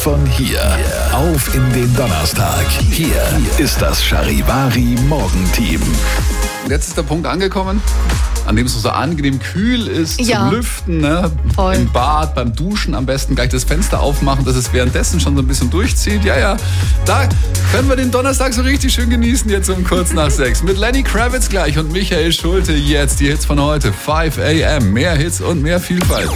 von hier auf in den Donnerstag. Hier ist das Charivari Morgenteam. Und jetzt ist der Punkt angekommen, an dem es so angenehm kühl ist, zum Lüften, ne? Im Bad, beim Duschen am besten gleich das Fenster aufmachen, dass es währenddessen schon so ein bisschen durchzieht. Ja, da können wir den Donnerstag so richtig schön genießen, jetzt um kurz nach 6. Mit Lenny Kravitz gleich und Michael Schulte jetzt die Hits von heute. 5 a.m. Mehr Hits und mehr Vielfalt.